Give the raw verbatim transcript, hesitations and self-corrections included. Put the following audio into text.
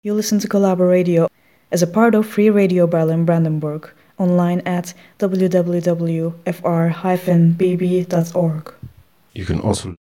You listen to Collaboradio as a part of Free Radio Berlin Brandenburg, online at w w w dot f r dash b b dot org. You can also